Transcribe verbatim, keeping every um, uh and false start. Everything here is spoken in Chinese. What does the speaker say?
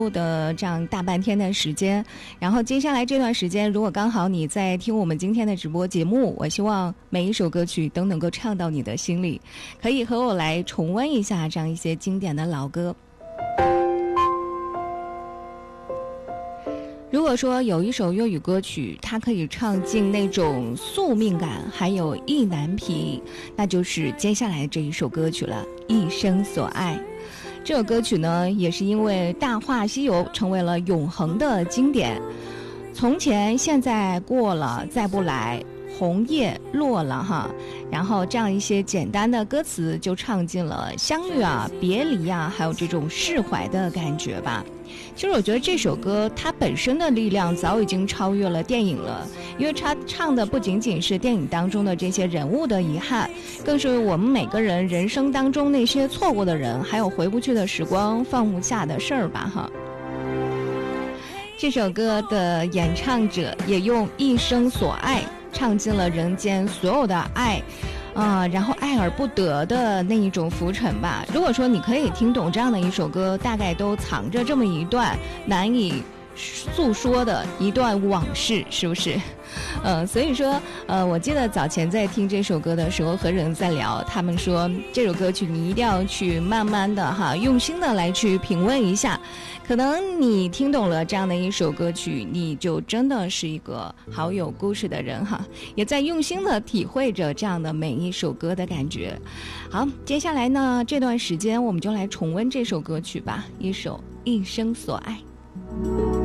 的这样大半天的时间，然后接下来这段时间，如果刚好你在听我们今天的直播节目，我希望每一首歌曲都能够唱到你的心里，可以和我来重温一下这样一些经典的老歌。如果说有一首粤语歌曲，它可以唱尽那种宿命感，还有意难平，那就是接下来这一首歌曲了，《一生所爱》。这首歌曲呢，也是因为《大话西游》成为了永恒的经典。从前、现在、过了，再不来，红叶落了哈，然后这样一些简单的歌词就唱进了相遇啊、别离啊，还有这种释怀的感觉吧。其实我觉得这首歌它本身的力量早已经超越了电影了，因为它唱的不仅仅是电影当中的这些人物的遗憾，更是我们每个人人生当中那些错过的人，还有回不去的时光、放不下的事儿吧哈。这首歌的演唱者也用一生所爱唱尽了人间所有的爱啊、呃，然后爱而不得的那一种浮沉吧。如果说你可以听懂这样的一首歌，大概都藏着这么一段难以诉说的一段往事，是不是？呃，所以说，呃，我记得早前在听这首歌的时候，和人在聊，他们说这首歌曲你一定要去慢慢的哈，用心的来去品味一下。可能你听懂了这样的一首歌曲，你就真的是一个好有故事的人哈，也在用心的体会着这样的每一首歌的感觉。好，接下来呢，这段时间我们就来重温这首歌曲吧，一首《一生所爱》。